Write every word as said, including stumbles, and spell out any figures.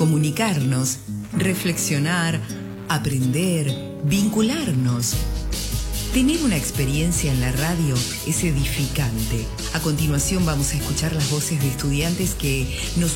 comunicarnos, reflexionar, aprender, vincularnos. Tener una experiencia en la radio es edificante. A continuación vamos a escuchar las voces de estudiantes que nos